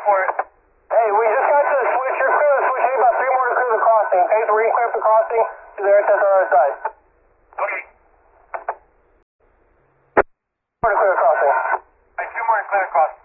for it. Hey, we just got to the switch. You're clear the switch. You need about 3 more to clear the crossing. Okay, so we're going to clear up the crossing to the air test on our side. Okay. More to clear the crossing. Alright, 2 more to clear the crossing.